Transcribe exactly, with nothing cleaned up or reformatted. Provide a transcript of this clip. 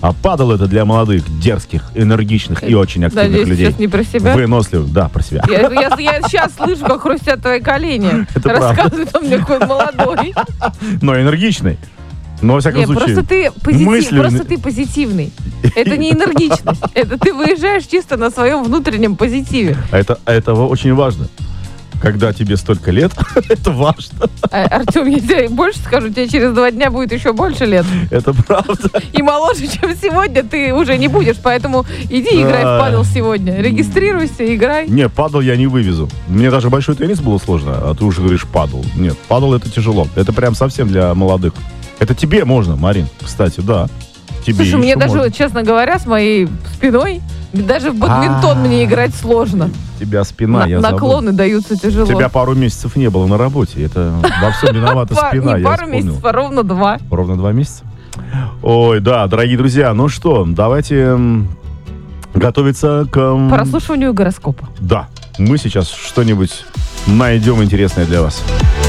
А падал это для молодых, дерзких, энергичных и очень активных Надеюсь, людей. сейчас не про себя? Выносливых, да, про себя. Я, я, я сейчас слышу, как хрустят твои колени. Это Рассказывай там мне, какой молодой. Но энергичный. Но, во всяком Нет, случае, просто ты, позитив, мысли- просто ты позитивный. Это не энергичность. Это ты выезжаешь чисто на своем внутреннем позитиве. А это, а это очень важно. Когда тебе столько лет, это важно. А, Артем, я тебе больше скажу, тебе через два дня будет еще больше лет. Это правда. И моложе, чем сегодня, ты уже не будешь. Поэтому иди играй Да. в падл сегодня. Регистрируйся, играй. Не, падал я не вывезу. Мне даже большой теннис было сложно, а ты уже говоришь падал. Нет, падал это тяжело. Это прям совсем для молодых. Это тебе можно, Марин, кстати, да. Тебе Слушай, мне еще даже, можно. честно говоря, с моей спиной, даже в бадминтон А. мне играть сложно. Тебя спина, На- я забыл. наклоны даются тяжело. Тебя пару месяцев не было на работе. Это во всем виновата Па- спина, не я пару вспомнил. месяцев, а ровно два. Ровно два месяца? Ой, да, дорогие друзья, ну что, давайте м, готовиться к... м, Прослушиванию гороскопа. Да, мы сейчас что-нибудь найдем интересное для вас.